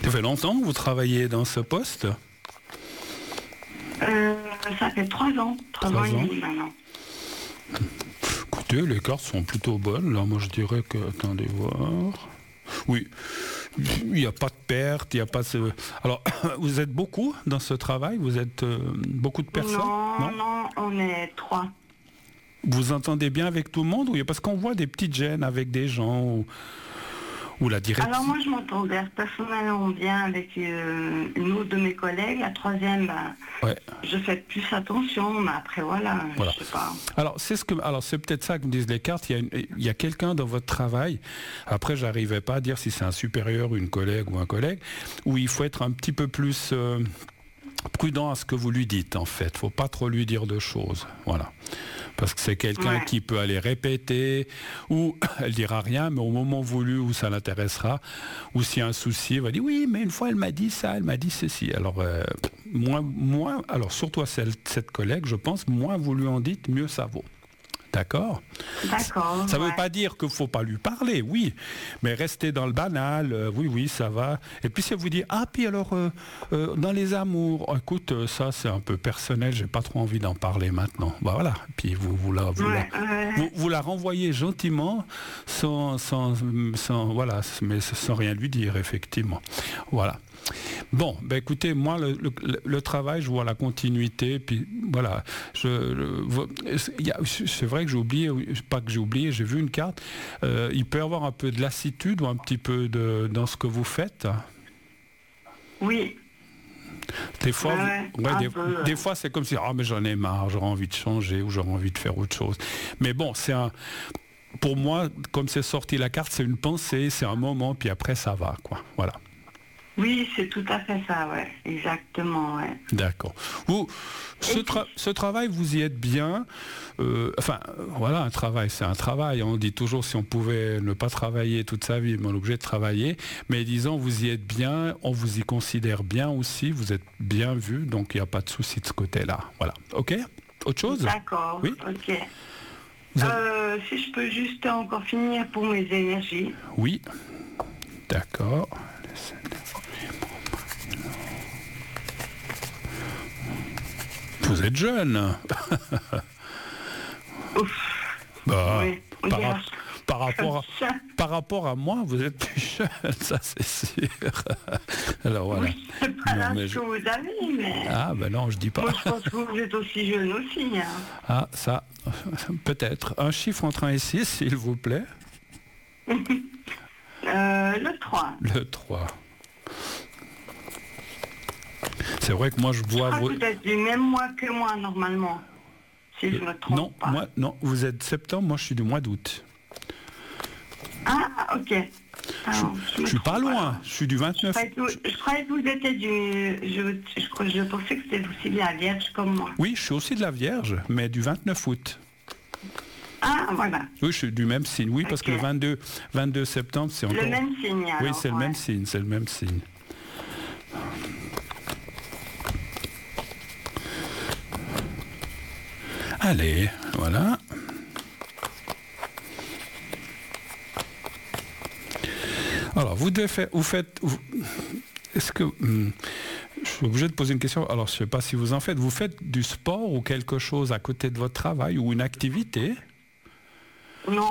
Ça fait longtemps que vous travaillez dans ce poste? Ça fait 3 ans. 3 ans et demi maintenant. Écoutez, les cartes sont plutôt bonnes. Là, moi, je dirais que... Attendez voir. Oui, il n'y a pas de perte, il n'y a pas de... Alors, vous êtes beaucoup dans ce travail? Vous êtes beaucoup de personnes? Non, on est 3. Vous entendez bien avec tout le monde? Oui, parce qu'on voit des petites gênes avec des gens ou la direction. Alors moi, je m'entends personnellement bien avec une autre de mes collègues. La troisième, je fais plus attention, mais après, voilà. Je sais pas. Alors, c'est peut-être ça que me disent les cartes. Il y a quelqu'un dans votre travail, après, j'arrivais pas à dire si c'est un supérieur, une collègue ou un collègue, où il faut être un petit peu plus... prudent à ce que vous lui dites, en fait. Faut pas trop lui dire de choses. Voilà. Parce que c'est quelqu'un qui peut aller répéter, ou elle dira rien, mais au moment voulu où ça l'intéressera, ou s'il y a un souci, elle va dire oui, mais une fois elle m'a dit ça, elle m'a dit ceci. Alors, alors surtout à cette collègue, je pense, moins vous lui en dites, mieux ça vaut. D'accord. Ça ne veut pas dire qu'il ne faut pas lui parler, oui, mais rester dans le banal, oui, ça va. Et puis si elle vous dit, puis alors, dans les amours, écoute, ça c'est un peu personnel, j'ai pas trop envie d'en parler maintenant. Voilà, puis vous la renvoyez gentiment, voilà, mais sans rien lui dire, effectivement. Voilà. Bon, écoutez, moi, le travail, je vois la continuité, puis voilà, c'est vrai que j'ai oublié, pas que j'ai oublié, j'ai vu une carte, il peut y avoir un peu de lassitude ou un petit peu dans ce que vous faites. Oui. Des fois, des fois c'est comme si, mais j'en ai marre, j'aurais envie de changer ou j'aurais envie de faire autre chose. Mais bon, pour moi, comme c'est sorti la carte, c'est une pensée, c'est un moment, puis après ça va, quoi, voilà. Oui, c'est tout à fait ça, exactement, D'accord. Ce travail, vous y êtes bien. Voilà, un travail, c'est un travail. On dit toujours si on pouvait ne pas travailler toute sa vie, mais on est obligé de travailler. Mais disons, vous y êtes bien, on vous y considère bien aussi, vous êtes bien vu, donc il n'y a pas de souci de ce côté-là. Voilà. OK? Autre chose? D'accord, oui. OK. Si je peux juste encore finir pour mes énergies. Oui. D'accord. Vous êtes jeune. Ouf. Par rapport à moi, vous êtes plus jeune, ça c'est sûr. Alors voilà. Oui, c'est pas l'âge que vous avez, mais... non, je dis pas. Moi, je pense que vous êtes aussi jeune aussi. Ça, peut-être. Un chiffre entre 1 et 6, s'il vous plaît. Le 3. Le 3. C'est vrai que moi je vois... Vous êtes du même mois que moi normalement, si je me trompe pas. Non, vous êtes septembre, moi je suis du mois d'août. Ah, ok. Je suis pas loin, je suis du 29. Je croyais que vous étiez je pensais que c'était aussi de la Vierge comme moi. Oui, je suis aussi de la Vierge, mais du 29 août. Ah, voilà. Oui, je suis du même signe, oui, parce que le 22 septembre, c'est encore... Le même signe, alors. Oui, c'est le même signe, c'est le même signe. Allez, voilà. Alors, est-ce que... je suis obligé de poser une question. Alors, je ne sais pas si vous en faites. Vous faites du sport ou quelque chose à côté de votre travail ou une activité? Non.